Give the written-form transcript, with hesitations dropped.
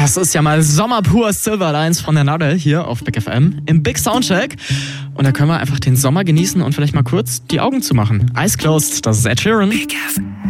Das ist ja mal Sommer pur, Silverlines von der Nadel hier auf Big FM im Big Soundcheck. Und da können wir einfach den Sommer genießen und vielleicht mal kurz die Augen zumachen. Eyes closed, das ist Ed Sheeran. Big FM.